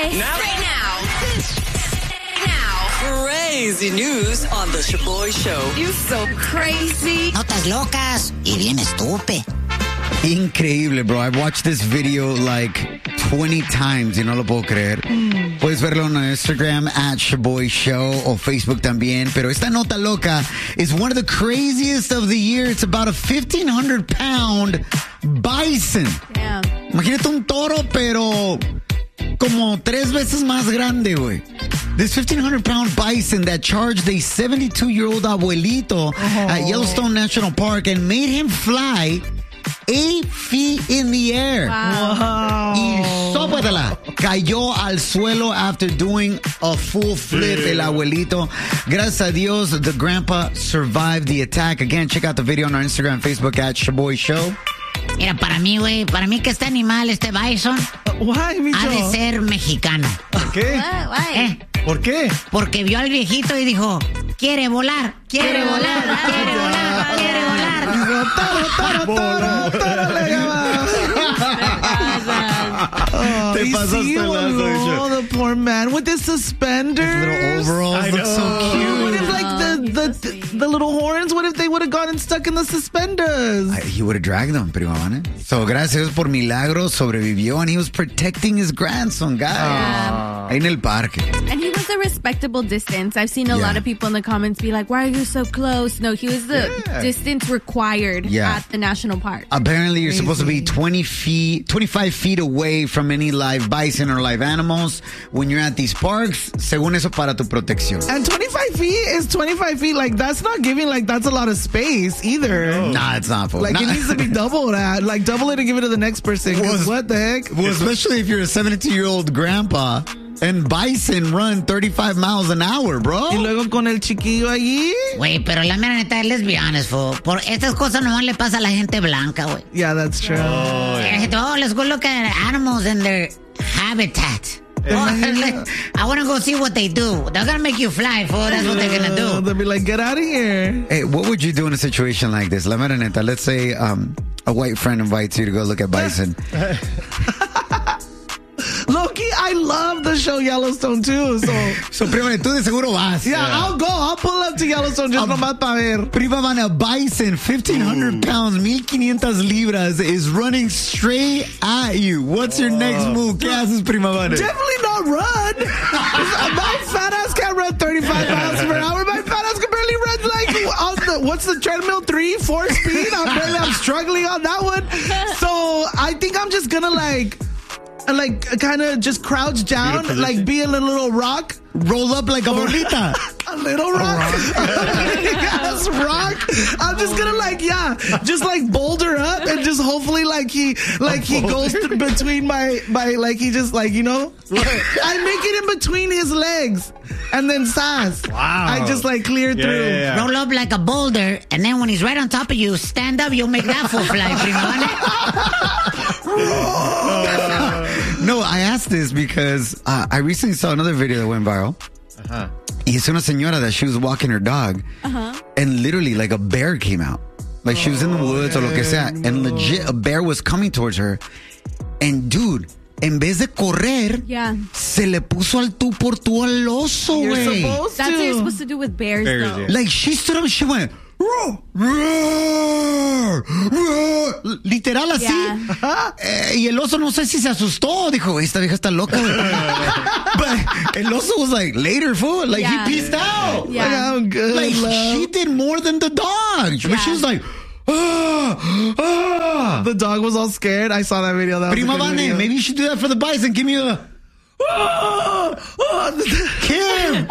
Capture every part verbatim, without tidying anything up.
Right now. Now. Crazy news on the Shaboy Show. You so crazy. Notas locas y bien estúpido. Increíble, bro. I've watched this video like twenty times y no lo puedo creer. Mm. Puedes verlo en Instagram at Shaboy Show o Facebook también. Pero esta nota loca is one of the craziest of the year. It's about a fifteen hundred pound bison. Yeah. Imagínate un toro, pero como tres veces más grande, güey. This fifteen hundred pound bison that charged a seventy-two-year-old abuelito oh. at Yellowstone National Park and made him fly eight feet in the air. Wow. Y sópatela. Cayó al suelo after doing a full flip, el abuelito. Gracias a Dios, the grandpa survived the attack. Again, check out the video on our Instagram, Facebook at Shaboy Show. Mira, para mí, güey, para mí que este animal, este bison, Why, ha de ser mexicano. ¿Por qué? Uh, why? ¿Eh? ¿Por qué? Porque vio al viejito y dijo, quiere volar, quiere volar, quiere volar, quiere volar. Digo, toro, toro, toro, toro, le llama. Oh, Te you pasaste see, lanza, oh, the poor man with his suspenders. His little overalls look so cute. What if, like, the, the, the little horns, what if they would have gotten stuck in the suspenders? I, he would have dragged them, prima Vane. So, gracias por milagro, sobrevivió, and he was protecting his grandson, guys. Yeah. Ahí en el parque. And he was a respectable distance. I've seen a Yeah. lot of people in the comments be like, why are you so close? No, he was the Yeah. distance required Yeah. at the national park. Apparently, you're supposed to be twenty feet, twenty-five feet away from any live bison or live animals when you're at these parks. Según eso, para tu protección. And twenty-five feet is twenty-five feet. Like, that's not giving, like, that's a lot of space either. Nah, it's not. Like, nah. it needs to be double that. Like, double it and give it to the next person. 'Cause Was- what the heck? Well, especially if you're a seventy-two-year-old grandpa and bison run thirty-five miles an hour, bro. Y luego con el chiquillo allí. Güey, pero la mera neta, let's be honest, fool. Por estas cosas nomás le pasa a la gente blanca, güey. Yeah, that's true. La gente, oh, let's go look at animals in their habitat. Oh, like, I want to go see what they do. They're going to make you fly, fool. That's what they're going to Uh, do. They'll be like, get out of here. Hey, what would you do in a situation like this? La mera neta, let's say um, a white friend invites you to go look at bison. Loki, I love the show Yellowstone too. So, So, prima, tú de seguro vas. yeah, I'll go. I'll pull up to Yellowstone just Um, nomás para ver. Prima Vane, a bison, fifteen hundred pounds, fifteen hundred libras, is running straight at you. What's your next move? ¿Qué haces, Prima Vane? Definitely not run. My fat ass can't run thirty-five miles per hour. My fat ass can barely run like on the, what's the treadmill? Three, four speed. I'm barely, I'm struggling on that one. So I think I'm just gonna like, like kind of just crouch down, like be a little, little rock. Roll up like a bolita. A little rock. A big ass rock. I'm just gonna like, yeah, just like boulder up and just hopefully like he, like he goes th- between my, my, like he just like, you know, I make it in between his legs and then sass. Wow. I just like clear Yeah, through. yeah, yeah. Roll up like a boulder, and then when he's right on top of you, stand up, you'll make that full fly, prima Vane. No, I asked this because uh, I recently saw another video that went viral. Uh-huh. Y es una señora that she was walking her dog, Uh-huh. and literally like a bear came out. Like she was in the woods or lo que sea, and legit a bear was coming towards her. And dude, en vez de correr, Yeah. se le puso al tú por tú al oso, You're güey. supposed That's to. what you're supposed to do with bears, Bears, though. yeah. Like she stood up and she went, roar, roar, roar. Literal así. Yeah. Eh, y el oso no sé si se asustó. Dijo, esta vieja está loca, güey. But el oso was like, later, fool. Like Yeah. he peaced out. Yeah. Like, I'm good. Like love. she did more than the dog. But Yeah. she was like, ah, ah. The dog was all scared. I saw that video. That was Prima a good Vane, video. maybe you should do that for the bison. Give me a Ah, ah, Kim.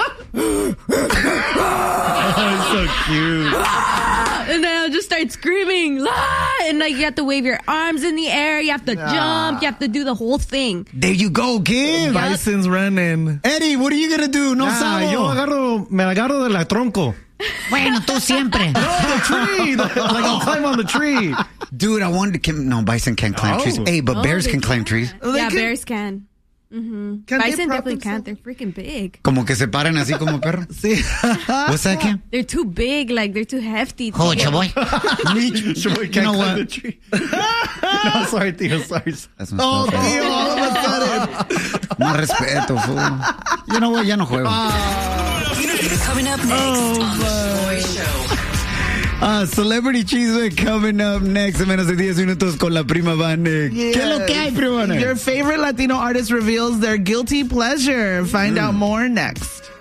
That's so cute. And then I'll just start screaming. "Ah!" And like you have to wave your arms in the air. You have to jump. You have to do the whole thing. There you go, Kim. Bison's running. Eddie, what are you gonna do? No Ah, sabo. yo agarro, me agarro de la tronco. Bueno, tú siempre. The tree. Like I'll climb on the tree. Dude, I wanted to. Kim, no, bison can't climb Oh. trees. Hey, but Oh, bears they can climb trees. They yeah, can- bears can. Mm-hmm. Can they Bison prop definitely themselves? can't. They're freaking big. Como que se paran así como perro. See? What's that, Kim? They're too big. Like they're too hefty. to Oh, get- chaboy. Sure, You know climb what? the tree. No, sorry, Theo. Sorry. That's my Oh, stuff, right? Theo, all of a sudden. No respeto, fool. You know what? Ya no juego. Coming up next on the Shaboy Show. Ah, Celebrity Cheeseman coming up next en menos de diez minutos con la prima Vane. Yes. ¿Qué es lo que hay, prima Vane? Your favorite Latino artist reveals their guilty pleasure. Find out more next.